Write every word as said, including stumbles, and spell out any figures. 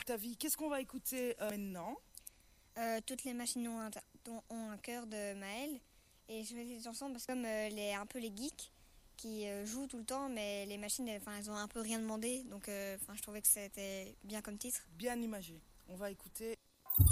Octavie, qu'est-ce qu'on va écouter euh, maintenant? Euh, toutes les machines ont un, ont un cœur de Maël. Et je fais cette chanson parce que comme euh, les, un peu les geeks qui euh, jouent tout le temps, mais les machines, elles, elles ont un peu rien demandé. Donc euh, je trouvais que c'était bien comme titre. Bien imagé. On va écouter